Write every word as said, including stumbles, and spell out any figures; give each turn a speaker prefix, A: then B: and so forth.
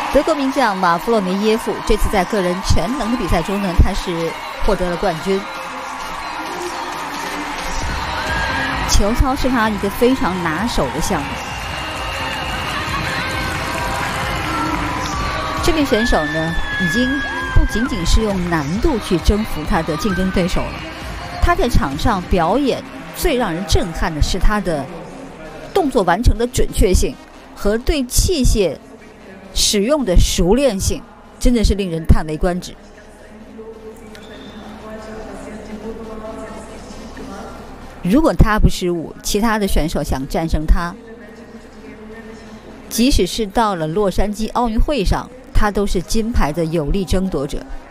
A: 德国名将马夫洛维耶夫这次在个人全能的比赛中呢，他是获得了冠军。球操是他一个非常拿手的项目。这名选手呢，已经不仅仅是用难度去征服他的竞争对手了，他在场上表演最让人震撼的是他的动作完成的准确性和对器械使用的熟练性，真的是令人叹为观止。如果他不失误，其他的选手想战胜他，即使是到了洛杉矶奥运会上，他都是金牌的有力争夺者。